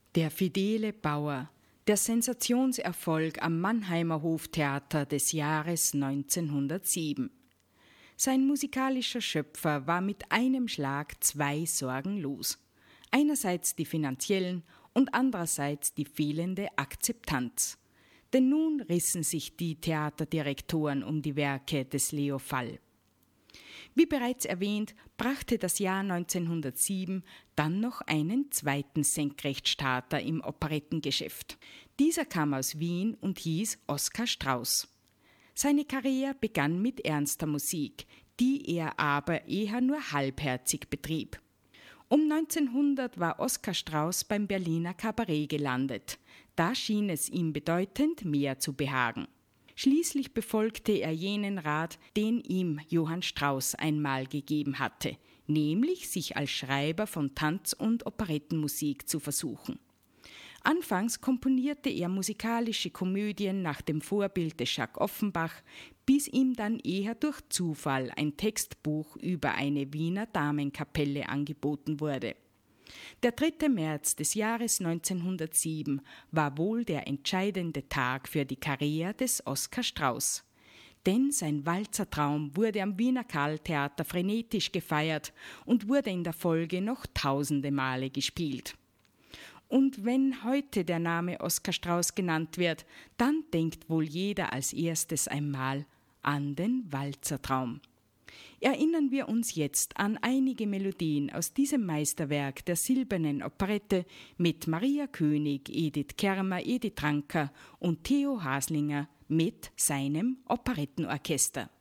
Der fidele Bauer, der Sensationserfolg am Mannheimer Hoftheater des Jahres 1907. Sein musikalischer Schöpfer war mit einem Schlag 2 Sorgen los. Einerseits die finanziellen und andererseits die fehlende Akzeptanz. Denn nun rissen sich die Theaterdirektoren um die Werke des Leo Fall. Wie bereits erwähnt, brachte das Jahr 1907 dann noch einen zweiten Senkrechtstarter im Operettengeschäft. Dieser kam aus Wien und hieß Oskar Strauß. Seine Karriere begann mit ernster Musik, die er aber eher nur halbherzig betrieb. Um 1900 war Oskar Strauß beim Berliner Kabarett gelandet. Da schien es ihm bedeutend mehr zu behagen. Schließlich befolgte er jenen Rat, den ihm Johann Strauss einmal gegeben hatte, nämlich sich als Schreiber von Tanz- und Operettenmusik zu versuchen. Anfangs komponierte er musikalische Komödien nach dem Vorbild des Jacques Offenbach, bis ihm dann eher durch Zufall ein Textbuch über eine Wiener Damenkapelle angeboten wurde. Der 3. März des Jahres 1907 war wohl der entscheidende Tag für die Karriere des Oskar Strauß. Denn sein Walzertraum wurde am Wiener Carltheater frenetisch gefeiert und wurde in der Folge noch tausende Male gespielt. Und wenn heute der Name Oskar Strauß genannt wird, dann denkt wohl jeder als erstes einmal an den Walzertraum. Erinnern wir uns jetzt an einige Melodien aus diesem Meisterwerk der silbernen Operette mit Maria König, Edith Kermer, Edith Ranker und Theo Haslinger mit seinem Operettenorchester.